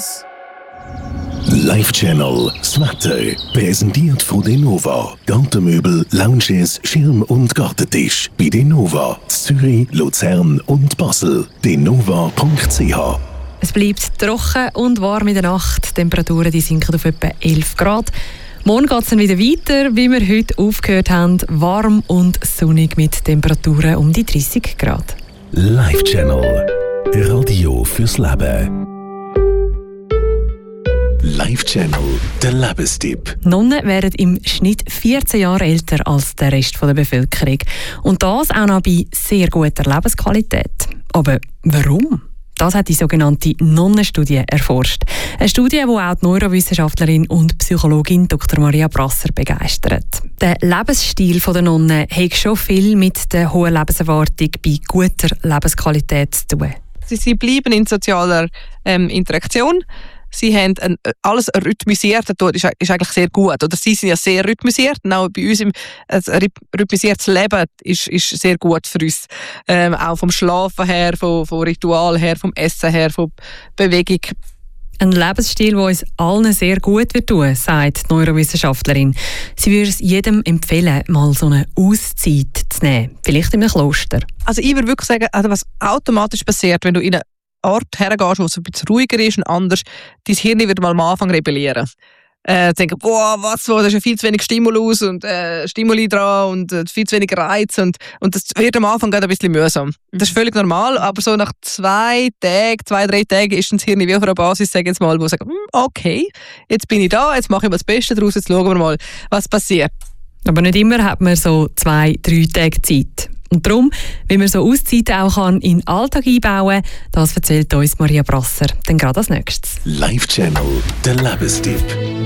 Tschüss. Live Channel, das Wetter, präsentiert von Denova. Gartenmöbel, Lounges, Schirm- und Gartentisch. Bei Denova, Zürich, Luzern und Basel. denova.ch. Es bleibt trocken und warm in der Nacht. Die Temperaturen die sinken auf etwa 11 Grad. Morgen geht es dann wieder weiter, wie wir heute aufgehört haben. Warm und sonnig mit Temperaturen um die 30 Grad. Live Channel, Radio fürs Leben. Live Channel, der Lebenstipp. Nonnen werden im Schnitt 14 Jahre älter als der Rest der Bevölkerung. Und das auch noch bei sehr guter Lebensqualität. Aber warum? Das hat die sogenannte Nonnenstudie erforscht. Eine Studie, die auch die Neurowissenschaftlerin und Psychologin Dr. Maria Brasser begeistert. Der Lebensstil der Nonnen hat schon viel mit der hohen Lebenserwartung bei guter Lebensqualität zu tun. Sie bleiben in sozialer Interaktion. Sie haben alles rhythmisiert, das ist eigentlich sehr gut. Oder sie sind ja sehr rhythmisiert. Und auch bei uns ein rhythmisiertes Leben ist sehr gut für uns. Auch vom Schlafen her, vom Ritual her, vom Essen her, von Bewegung. Ein Lebensstil, der uns allen sehr gut wird tun, sagt die Neurowissenschaftlerin. Sie würde es jedem empfehlen, mal so eine Auszeit zu nehmen. Vielleicht in einem Kloster. Also ich würde wirklich sagen, was automatisch passiert, wenn du in eine Ort hergehst, wo es ein bisschen ruhiger ist und anders, dein Hirn wird mal am Anfang rebellieren. Denken, da ist ja viel zu wenig Stimulus und Stimuli dran und viel zu wenig Reiz und das wird am Anfang gerade ein bisschen mühsam. Das ist völlig normal, aber so nach 2, 3 Tagen ist das Hirn wie auf einer Basis, sage ich jetzt mal, wo sagt, okay, jetzt bin ich da, jetzt mache ich mal das Beste daraus, jetzt schauen wir mal, was passiert. Aber nicht immer hat man so 2, 3 Tage Zeit. Und darum, wie man so Auszeiten auch in den Alltag einbauen kann, das erzählt uns Maria Brasser dann gerade als nächstes. Live Channel, der Lebenstipp.